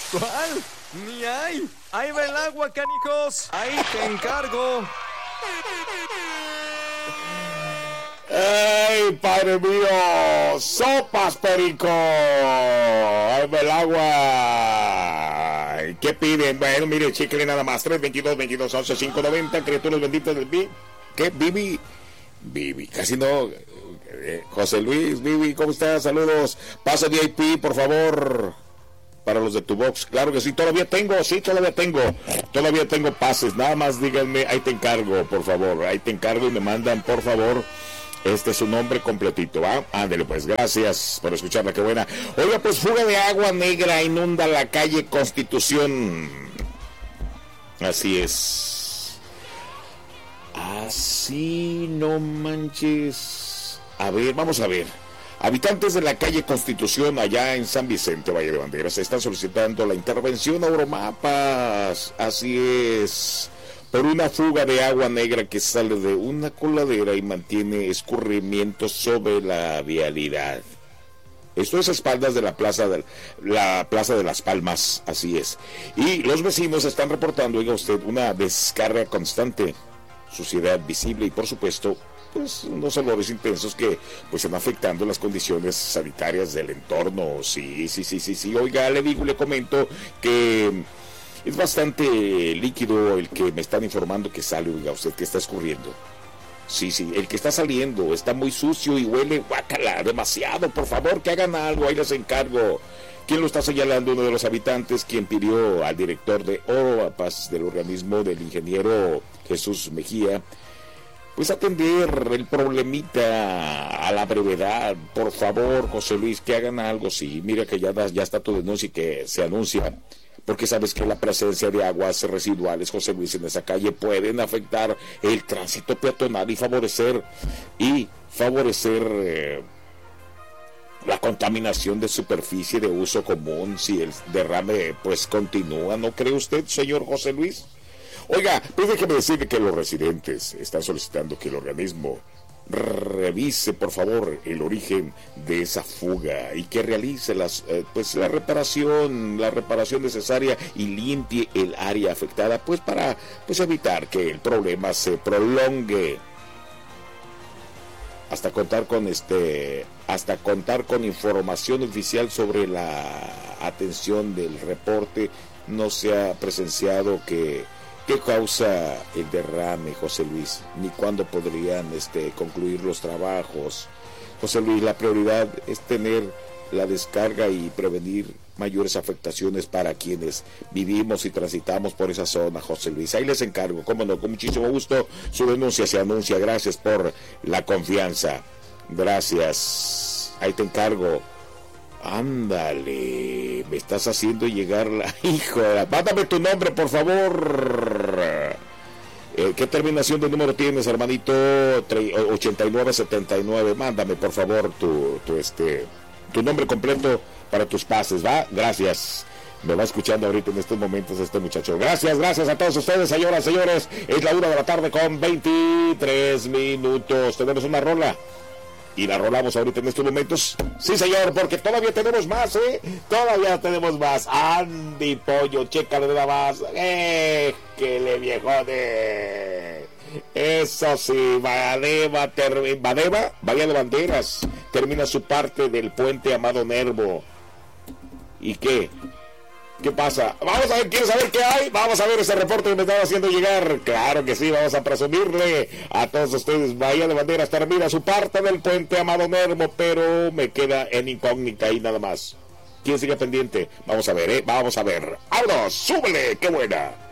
¿Cuál? Ni hay. Ahí va el agua, canijos. Ahí te encargo. ¡Ay, padre mío! ¡Sopas, perico! ¡Ahí va el agua! ¿Qué piden? Bueno, mire, chicle nada más. 322-22-11-590. Criaturas benditas del Bibi. ¿Qué? Bibi, casi no. José Luis, Bibi, ¿cómo estás? Saludos. Pasa VIP, por favor. Para los de tu box, claro que sí, todavía tengo pases, nada más díganme, ahí te encargo, por favor, ahí te encargo y me mandan, por favor, su nombre completito, ¿va? Ándale pues, gracias por escucharla, qué buena. Oiga, pues fuga de agua negra inunda la calle Constitución, así es, así no manches, a ver, vamos a ver. Habitantes de la calle Constitución, allá en San Vicente, Valle de Banderas, están solicitando la intervención a Euromapas, así es, por una fuga de agua negra que sale de una coladera y mantiene escurrimientos sobre la vialidad. Esto es a espaldas de la Plaza de las Palmas, así es. Y los vecinos están reportando, oiga usted, una descarga constante, suciedad visible y por supuesto, pues unos olores intensos que pues están afectando las condiciones sanitarias del entorno. Sí, oiga, le comento que es bastante líquido el que me están informando que sale, oiga usted, que está escurriendo. Sí, el que está saliendo está muy sucio y huele guácala, demasiado, por favor que hagan algo, ahí les encargo. ¿Quién lo está señalando? Uno de los habitantes, quien pidió al director de Euromapas del organismo, del ingeniero Jesús Mejía, pues atender el problemita a la brevedad. Por favor, José Luis, que hagan algo. Sí, mira que ya está tu denuncia y que se anuncia, porque sabes que la presencia de aguas residuales, José Luis, en esa calle pueden afectar el tránsito peatonal y favorecer la contaminación de superficie de uso común si el derrame pues continúa. ¿No cree usted, señor José Luis? Oiga, pues déjeme decirle que los residentes están solicitando que el organismo revise, por favor, el origen de esa fuga y que realice la reparación necesaria y limpie el área afectada, pues para evitar que el problema se prolongue. Hasta contar con información oficial sobre la atención del reporte, no se ha presenciado qué causa el derrame, José Luis, ni cuándo podrían concluir los trabajos. José Luis, la prioridad es tener la descarga y prevenir mayores afectaciones para quienes vivimos y transitamos por esa zona, José Luis. Ahí les encargo, cómo no, con muchísimo gusto, su denuncia se anuncia. Gracias por la confianza. Gracias. Ahí te encargo. Ándale, me estás haciendo llegar la... Hijo, mándame tu nombre, por favor. ¿Qué terminación de número tienes, hermanito? 8979. Mándame, por favor, tu nombre completo para tus pases, ¿va? Gracias. Me va escuchando ahorita en estos momentos este muchacho. Gracias a todos ustedes, señoras, señores. Es la 1:00 con 23 minutos. Tenemos una rola. Y la rolamos ahorita en estos momentos. Sí, señor, porque todavía tenemos más, ¿eh? Todavía tenemos más. Andy Pollo, chécale nada más. ¡Qué viejone! Eso sí, Badeva, Bahía de Banderas, termina su parte del puente Amado Nervo. ¿Y qué? ¿Qué pasa? Vamos a ver, ¿quieres saber qué hay? Vamos a ver ese reporte que me estaba haciendo llegar. Claro que sí, vamos a presumirle a todos ustedes. Bahía de Banderas termina su parte del puente Amado Nervo, pero me queda en incógnita ahí nada más. ¿Quién sigue pendiente? Vamos a ver, Vamos a ver. ¡Vámonos! ¡Súbele! ¡Qué buena!